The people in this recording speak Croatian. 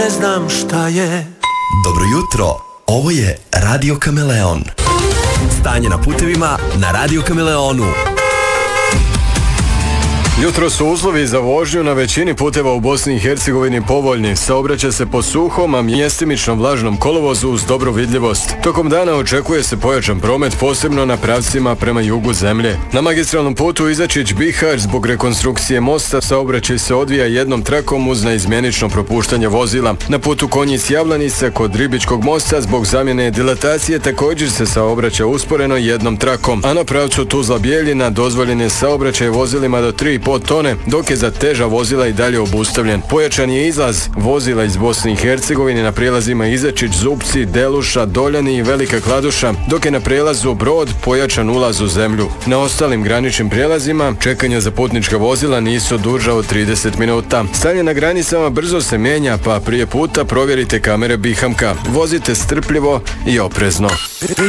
Ne znam šta je. Dobro jutro, ovo je Radio Kameleon. Stanje na putevima na Radio Kameleonu. Jutro su uslovi za vožnju na većini puteva u Bosni i Hercegovini povoljni. Saobraća se po suhom, a mjestimično vlažnom kolovozu uz dobru vidljivost. Tokom dana očekuje se pojačan promet, posebno na pravcima prema jugu zemlje. Na magistralnom putu Izačić-Bihar zbog rekonstrukcije mosta saobraćaj se odvija jednom trakom uz neizmjenično propuštanje vozila. Na putu Konjic-Javlanica kod Ribičkog mosta zbog zamjene dilatacije također se saobraća usporeno jednom trakom, a na pravcu Tuzla-Bijeljina dozvoljen je saobraćaj vozilima do 3,5 tone, dok je za teža vozila i dalje obustavljen. Pojačan je izlaz vozila iz Bosne i Hercegovine na prijelazima Izačić, Zupci, Deluša, Doljani i Velika Kladuša, dok je na prijelazu Brod pojačan ulaz u zemlju. Na ostalim graničnim prijelazima čekanja za putnička vozila nisu duža od 30 minuta. Stanje na granicama brzo se mijenja, pa prije puta provjerite kamere Bihamka. Vozite strpljivo i oprezno.